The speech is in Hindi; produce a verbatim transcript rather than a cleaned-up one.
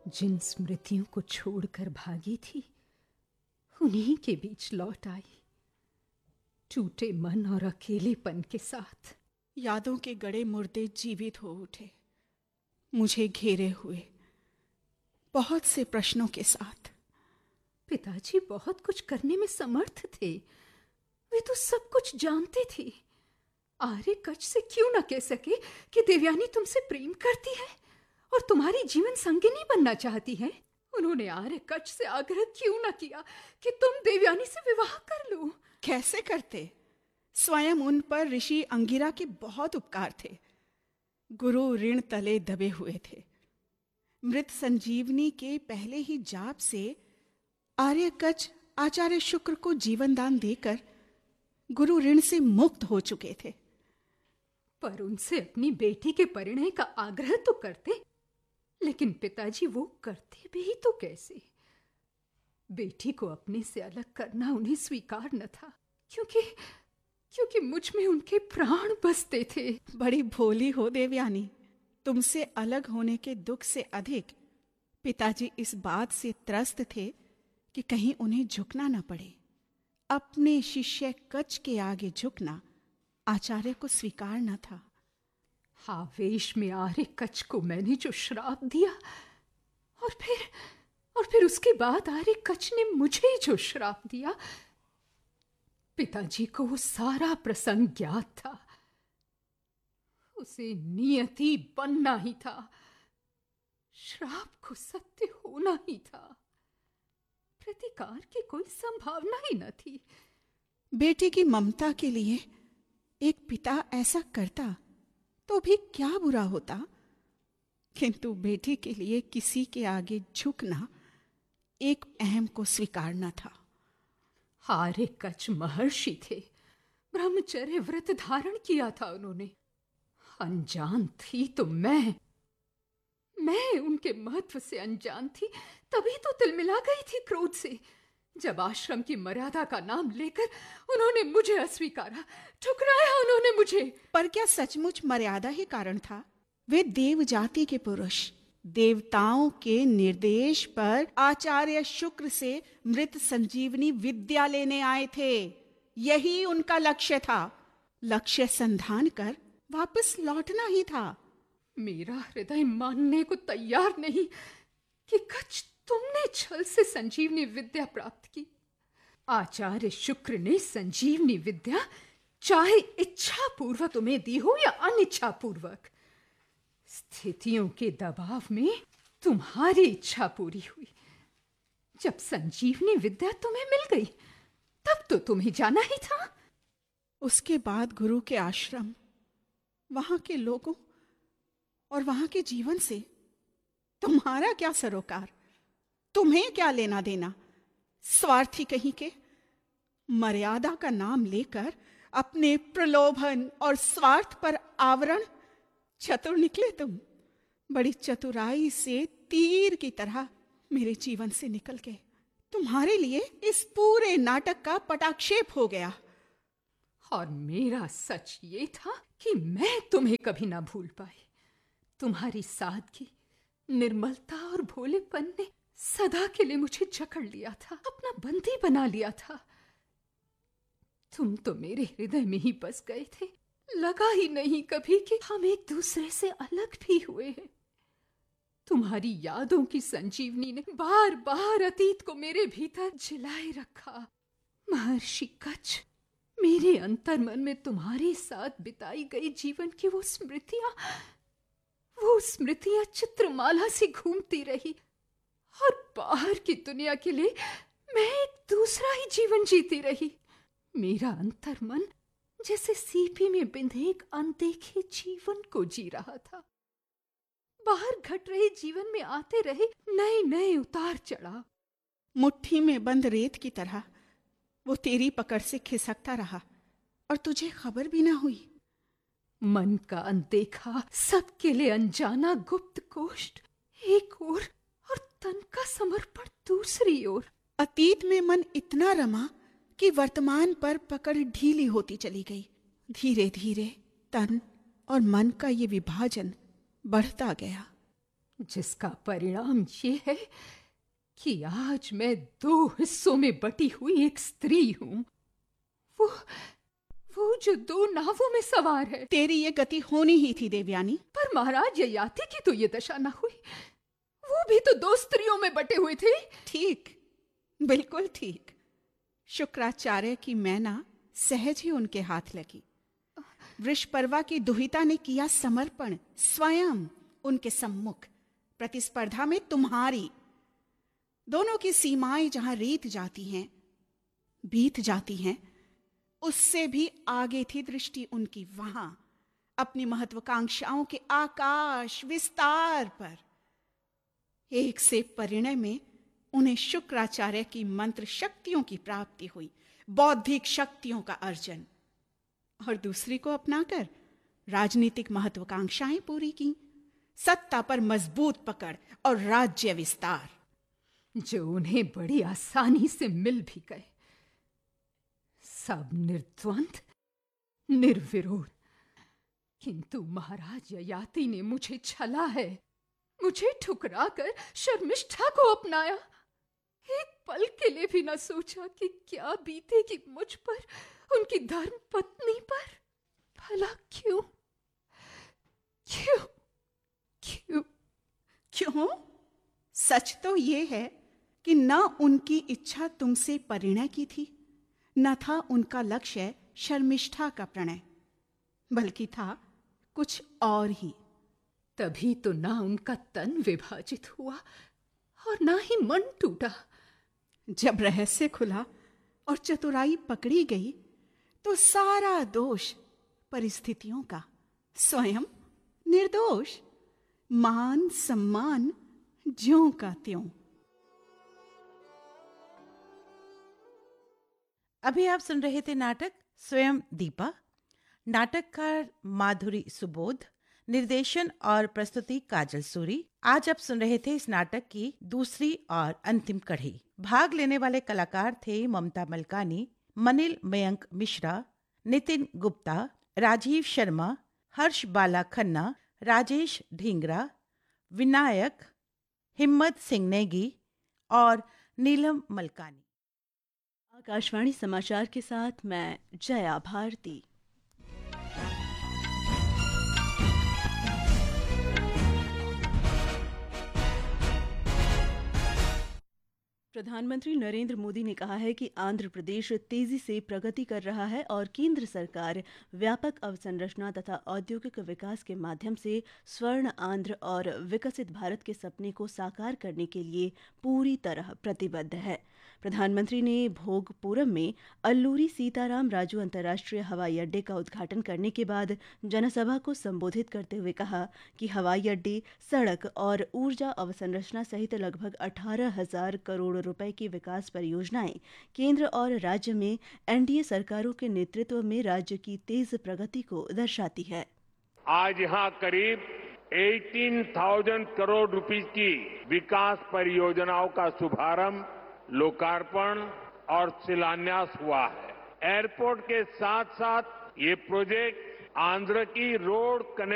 जिन स्मृतियों को छोड़कर भागी थी उन्हीं के बीच लौट आई, टूटे मन और अकेलेपन के साथ। यादों के गड़े मुर्दे जीवित हो उठे, मुझे घेरे हुए बहुत से प्रश्नों के साथ। पिताजी बहुत कुछ करने में समर्थ थे, वे तो सब कुछ जानते थे। आर्य कच से क्यों न कह सके कि देवयानी तुमसे प्रेम करती है और तुम्हारी जीवन संगिनी बनना चाहती है? उन्होंने आर्य कच से आग्रह क्यों न किया कि तुम देवयानी से विवाह कर लो? कैसे करते? स्वयं उन पर ऋषि अंगिरा के बहुत उपकार थे। गुरु ऋण तले दबे हुए थे। मृत संजीवनी के पहले ही जाप से आर्य कच आचार्य शुक्र को जीवन दान देकर गुरु ऋण से मुक्त हो चुके थे। पर उनसे अपनी बेटी के परिणय का आग्रह तो करते, लेकिन पिताजी वो करते भी तो कैसे? बेटी को अपने से अलग करना उन्हें स्वीकार न था, क्योंकि क्योंकि मुझ में उनके प्राण बसते थे। बड़ी भोली हो देवयानी। तुमसे अलग होने के दुख से अधिक पिताजी इस बात से त्रस्त थे कि कहीं उन्हें झुकना न पड़े। अपने शिष्य कच के आगे झुकना आचार्य को स्वीकार न था। आवेश में आर्य कच को मैंने जो श्राप दिया, और फिर और फिर उसके बाद आर्य कच ने मुझे जो श्राप दिया, पिताजी को वो सारा प्रसंग ज्ञात था। उसे नियति बनना ही था, श्राप को सत्य होना ही था। प्रतिकार की कोई संभावना ही न थी। बेटे की ममता के लिए एक पिता ऐसा करता तो भी क्या बुरा होता, किंतु बेटी के लिए किसी के आगे झुकना एक अहम को स्वीकारना था। आर्य कच महर्षि थे, ब्रह्मचर्य व्रत धारण किया था उन्होंने। अनजान थी तो मैं मैं उनके महत्व से अनजान थी, तभी तो तिलमिला गई थी क्रोध से जब आश्रम की मर्यादा का नाम लेकर उन्होंने मुझे अस्वीकारा, ठुकराया उन्होंने मुझे। पर क्या सचमुच मर्यादा ही कारण था? वे देव जाति के पुरुष देवताओं के निर्देश पर आचार्य शुक्र से मृत संजीवनी विद्या लेने आए थे। यही उनका लक्ष्य था। लक्ष्य संधान कर वापस लौटना ही था। मेरा हृदय मानने को तैयार नहीं कि कच तुमने छल से संजीवनी विद्या प्राप्त की। आचार्य शुक्र ने संजीवनी विद्या चाहे इच्छा पूर्वक तुम्हें दी हो या अनिच्छा पूर्वक, स्थितियों के दबाव में तुम्हारी इच्छा पूरी हुई। जब संजीवनी विद्या तुम्हें मिल गई तब तो तुम्हें जाना ही था। उसके बाद गुरु के आश्रम, वहां के लोगों और वहां के जीवन से तुम्हारा क्या सरोकार? तुम्हें क्या लेना देना? स्वार्थी कहीं के। मर्यादा का नाम लेकर अपने प्रलोभन और स्वार्थ पर आवरण। चतुर निकले तुम। बड़ी चतुराई से तीर की तरह मेरे जीवन से निकल गए। तुम्हारे लिए इस पूरे नाटक का पटाक्षेप हो गया। और मेरा सच ये था कि मैं तुम्हें कभी ना भूल पाई। तुम्हारी सादगी, निर्मलता और भोलेपन ने सदा के लिए मुझे जकड़ लिया था, अपना बंदी बना लिया था। तुम तो मेरे हृदय में ही बस गए थे। लगा ही नहीं कभी कि हम एक दूसरे से अलग भी हुए हैं। तुम्हारी यादों की संजीवनी ने बार बार अतीत को मेरे भीतर जिलाए रखा। महर्षि कच, मेरे अंतर्मन में तुम्हारे साथ बिताई गई जीवन की वो स्मृतियां वो स्मृतियां चित्रमाला सी घूमती रही, और बाहर की दुनिया के लिए मैं एक दूसरा ही जीवन जीती रही। मेरा अंतर्मन जैसे सीपी में बिंधे एक अनदेखे जीवन को जी रहा था। बाहर घट रहे जीवन में आते रहे नए नए उतार चढ़ाव। मुट्ठी में बंद रेत की तरह वो तेरी पकड़ से खिसकता रहा और तुझे खबर भी ना हुई। मन का अनदेखा, सबके लिए अनजाना गुप्त कोष्ठ एक ओर और तन का समर्पण दूसरी ओर। अतीत में मन इतना रमा कि वर्तमान पर पकड़ ढीली होती चली गई। धीरे धीरे तन और मन का ये विभाजन बढ़ता गया। जिसका परिणाम ये है कि आज मैं दो हिस्सों में बटी हुई एक स्त्री हूं। वो वो जो दो नावों में सवार है। तेरी ये गति होनी ही थी देवयानी। पर महाराज ययाति की तो ये दशा ना हुई। वो भी तो दो स्त्रियों में बटे हुए थे। ठीक, बिल्कुल ठीक। शुक्राचार्य की मैना सहज ही उनके हाथ लगी। वृषपर्वा की दुहिता ने किया समर्पण स्वयं उनके सम्मुख, प्रतिस्पर्धा में तुम्हारी। दोनों की सीमाएं जहां रीत जाती हैं, बीत जाती हैं, उससे भी आगे थी दृष्टि उनकी वहां, अपनी महत्वाकांक्षाओं के आकाश विस्तार पर। एक से परिणय में उन्हें शुक्राचार्य की मंत्र शक्तियों की प्राप्ति हुई, बौद्धिक शक्तियों का अर्जन, और दूसरी को अपनाकर राजनीतिक महत्वाकांक्षाएं पूरी की, सत्ता पर मजबूत पकड़ और राज्य विस्तार, जो उन्हें बड़ी आसानी से मिल भी गए। सब निर्द्वंद, निर्विरोध। किंतु महाराज ययाति ने मुझे छला है, मुझे ठुकराकर शर्मिष्ठा को अपनाया। एक पल के लिए भी न सोचा कि क्या बीतेगी मुझ पर, उनकी धर्म पत्नी पर। भला क्यों क्यों क्यों क्यों? सच तो ये है कि न उनकी इच्छा तुमसे परिणय की थी, न था उनका लक्ष्य शर्मिष्ठा का प्रणय, बल्कि था कुछ और ही। तभी तो ना उनका तन विभाजित हुआ और ना ही मन टूटा। जब रहस्य खुला और चतुराई पकड़ी गई तो सारा दोष परिस्थितियों का, स्वयं निर्दोष, मान सम्मान ज्यों का त्यों। अभी आप सुन रहे थे नाटक स्वयं दीपा। नाटककार माधुरी सुबोध, निर्देशन और प्रस्तुति काजल सूरी। आज आप सुन रहे थे इस नाटक की दूसरी और अंतिम कड़ी। भाग लेने वाले कलाकार थे ममता मलकानी, मनिल मयंक मिश्रा, नितिन गुप्ता, राजीव शर्मा, हर्ष बाला खन्ना, राजेश ढींगरा, विनायक, हिम्मत सिंह नेगी और नीलम मलकानी। आकाशवाणी समाचार के साथ मैं जया भारती। प्रधानमंत्री नरेंद्र मोदी ने कहा है कि आंध्र प्रदेश तेजी से प्रगति कर रहा है और केंद्र सरकार व्यापक अवसंरचना तथा औद्योगिक विकास के माध्यम से स्वर्ण आंध्र और विकसित भारत के सपने को साकार करने के लिए पूरी तरह प्रतिबद्ध है। प्रधानमंत्री ने भोगपुरम में अल्लूरी सीताराम राजू अंतर्राष्ट्रीय हवाई अड्डे का उद्घाटन करने के बाद जनसभा को संबोधित करते हुए कहा कि हवाई अड्डे, सड़क और ऊर्जा अवसंरचना सहित लगभग अठारह हजार करोड़ रुपए की विकास परियोजनाएं केंद्र और राज्य में एनडीए सरकारों के नेतृत्व में राज्य की तेज प्रगति को दर्शाती है। आज यहाँ करीब अठारह हज़ार करोड़ रुपए की विकास परियोजनाओं का शुभारंभ, लोकार्पण और शिलान्यास हुआ है। एयरपोर्ट के साथ साथ ये प्रोजेक्ट आंध्र की रोड कनेक्ट